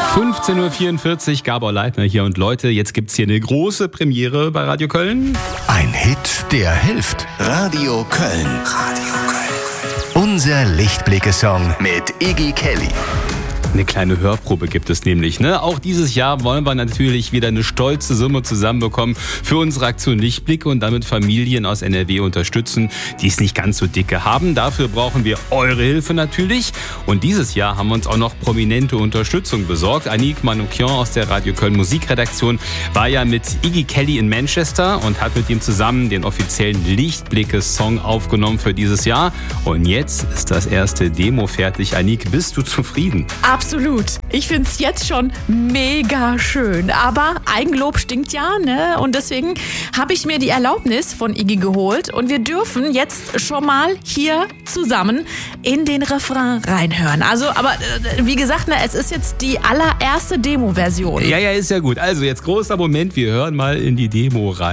15.44 Uhr, Gabor Leitner hier. Und Leute, jetzt gibt's hier eine große Premiere bei Radio Köln. Ein Hit, der hilft. Radio Köln. Radio Köln. Unser Lichtblicke-Song mit Iggy Kelly. Eine kleine Hörprobe gibt es nämlich, ne? Auch dieses Jahr wollen wir natürlich wieder eine stolze Summe zusammenbekommen für unsere Aktion Lichtblicke und damit Familien aus NRW unterstützen, die es nicht ganz so dicke haben. Dafür brauchen wir eure Hilfe natürlich. Und dieses Jahr haben wir uns auch noch prominente Unterstützung besorgt. Annick Manoukian aus der Radio Köln Musikredaktion war ja mit Iggy Kelly in Manchester und hat mit ihm zusammen den offiziellen Lichtblicke-Song aufgenommen für dieses Jahr. Und jetzt ist das erste Demo fertig. Annick, bist du zufrieden? Absolut. Ich finde es jetzt schon mega schön. Aber Eigenlob stinkt ja, ne? Und deswegen habe ich mir die Erlaubnis von Iggy geholt. Und wir dürfen jetzt schon mal hier zusammen in den Refrain reinhören. Also, aber wie gesagt, ne, es ist jetzt die allererste Demo-Version. Ja, ist ja gut. Also jetzt großer Moment. Wir hören mal in die Demo rein.